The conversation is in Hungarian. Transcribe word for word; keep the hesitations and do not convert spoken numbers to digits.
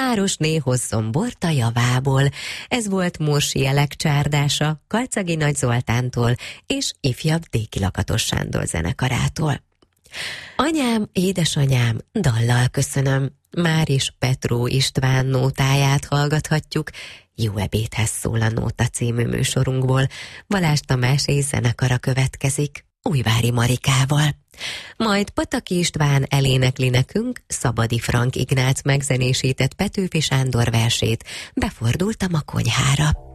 Márosné hozzon bort a javából. Ez volt Morsi Elek csárdása Kalczagi Nagy Zoltántól és ifjabb Déki Lakatos Sándor zenekarától. Anyám, édesanyám, dallal köszönöm. Már is Petró István nótáját hallgathatjuk. Jó ebédhez szól a Nóta című műsorunkból. Balázs Tamás és zenekara következik Újvári Marikával. Majd Pataki István elénekli nekünk Szabadi Frank Ignác megzenésített Petőfi Sándor versét. Befordultam a konyhára.